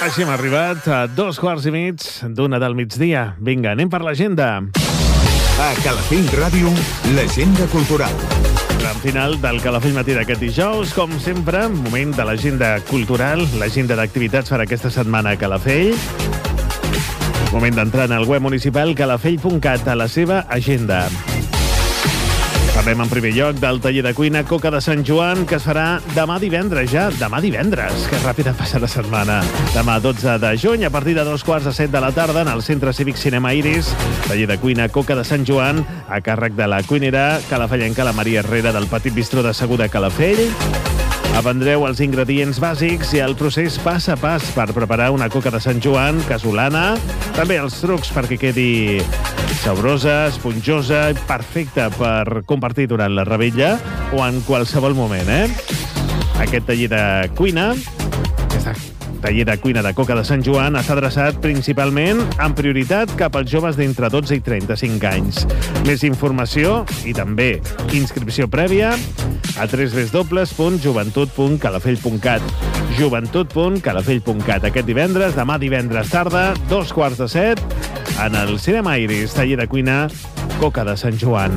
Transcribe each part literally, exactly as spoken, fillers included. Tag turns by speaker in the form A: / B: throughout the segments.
A: Així hem arribat a dos quarts i mig d'una del migdia. Vinga, anem per l'agenda.
B: A Calafell Ràdio, l'agenda cultural.
A: Gran final del Calafell Matí d'aquest dijous. Com sempre, moment de l'agenda cultural, l'agenda d'activitats per aquesta setmana a Calafell. Moment d'entrar en el web municipal calafell punt cat a la seva agenda. Parlem en primer lloc del taller de cuina Coca de Sant Joan, que es farà demà divendres ja. Demà divendres, que ràpida passa la setmana. Demà dotze de juny, a partir de dos quarts de set de la tarda, en el Centre Cívic Cinema Iris, taller de cuina Coca de Sant Joan, a càrrec de la cuinera calafellenca la Maria Herrera del Petit Bistró de Segur de Calafell. Aprendreu els ingredients bàsics i el procés pas a pas per preparar una coca de Sant Joan casolana. També els trucs perquè quedi saborosa, esponjosa i perfecta per compartir durant la revetlla o en qualsevol moment, eh? Aquest taller de cuina, aquest taller de cuina de Coca de Sant Joan, està adreçat principalment en prioritat cap als joves d'entre dotze i trenta-cinc anys. Més informació i també inscripció prèvia a w w w punt joventut punt calafell punt cat. joventut punt calafell punt cat. Aquest divendres, demà divendres tarda, dos quarts de set, en el Cinema Iris, taller de cuina Coca de Sant Joan.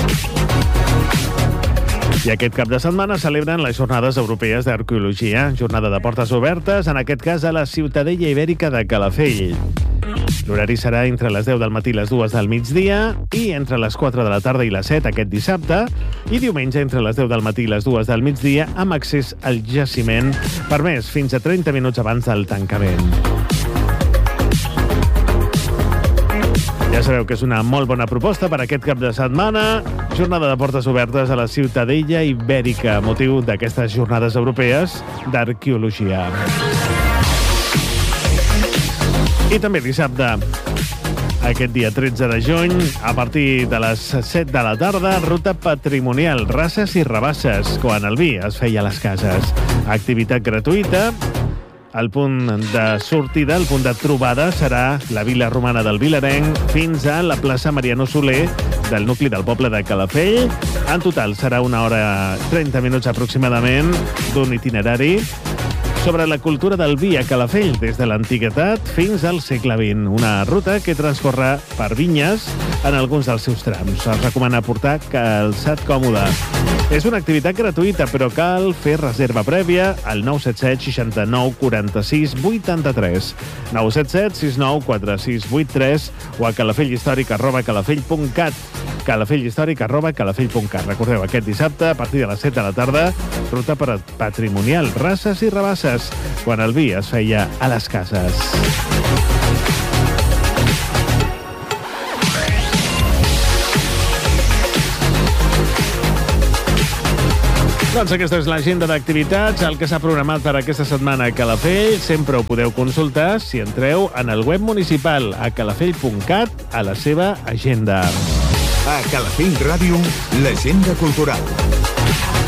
A: I aquest cap de setmana celebren les Jornades Europees d'Arqueologia, jornada de portes obertes, en aquest cas a la Ciutadella Ibèrica de Calafell. L'horari serà entre les deu del matí i les dues del migdia i entre les quatre de la tarda i les set aquest dissabte i diumenge entre les deu del matí i les dues del migdia amb accés al jaciment permès fins a trenta minuts abans del tancament. Ja sabeu que és una molt bona proposta per aquest cap de setmana. Jornada de portes obertes a la Ciutadella Ibèrica, motiu d'aquestes Jornades Europees d'Arqueologia. I també dissabte, aquest dia tretze de juny, a partir de les set de la tarda, ruta patrimonial, races i rabasses, quan el vi es feia a les cases. Activitat gratuïta. El punt de sortida, el punt de trobada, serà la Vila Romana del Vilarenc fins a la plaça Mariano Soler del nucli del poble de Calafell. En total serà una hora trenta minuts aproximadament d'un itinerari sobre la cultura del vi a Calafell, des de l'antiguitat fins al segle vint. Una ruta que transcorre per vinyes en alguns dels seus trams. Es recomana portar calçat còmode. És una activitat gratuïta, però cal fer reserva prèvia al nou set set seixanta nou quaranta-sis vuitanta-tres, nou set set sis nou quatre sis vuit tres o a calafelghistòric arroba calafell punt cat, calafelghistòric arroba calafell punt cat. Recordeu, aquest dissabte, a partir de les set de la tarda, ruta per patrimonial, races i rabasses, quan el vi es feia a les cases. Doncs aquesta és l'agenda d'activitats, el que s'ha programat per aquesta setmana a Calafell. Sempre ho podeu consultar si entreu en el web municipal a calafell punt cat a la seva agenda.
B: A Calafell Ràdio, l'agenda cultural.